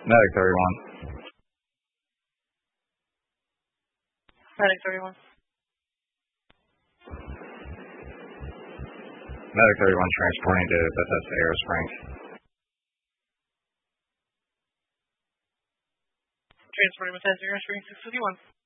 Medic 31. Medic 31. Medic 31 transporting to Bethesda Air Springs. Transporting Bethesda Air Springs 651.